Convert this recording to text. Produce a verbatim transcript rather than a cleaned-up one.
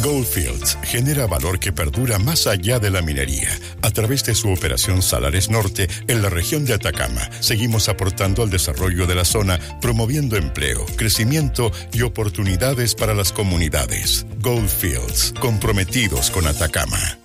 Goldfields genera valor que perdura más allá de la minería. A través de su operación Salares Norte en la región de Atacama, seguimos aportando al desarrollo de la zona, promoviendo empleo, crecimiento y oportunidades para las comunidades. Goldfields, comprometidos con Atacama.